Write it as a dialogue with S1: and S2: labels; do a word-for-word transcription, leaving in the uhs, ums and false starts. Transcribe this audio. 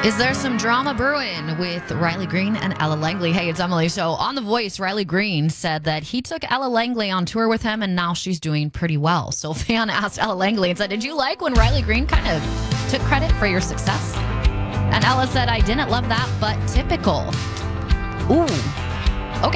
S1: Is there some drama brewing with Riley Green and Ella Langley? Hey, it's Emily. So on The Voice, Riley Green said that he took Ella Langley on tour with him, and now she's doing pretty well. So a fan asked Ella Langley and said, did you like when Riley Green kind of took credit for your success? And Ella said, I didn't love that, but typical. Ooh.